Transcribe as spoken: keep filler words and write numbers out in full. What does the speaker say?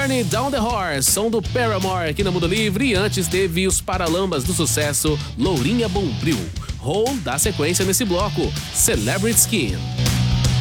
Journey Down the Horse, som do Paramore aqui na Mundo Livre. E antes teve os Paralamas do sucesso Lourinha Bombril. Hole dá sequência nesse bloco, Celebrity Skin.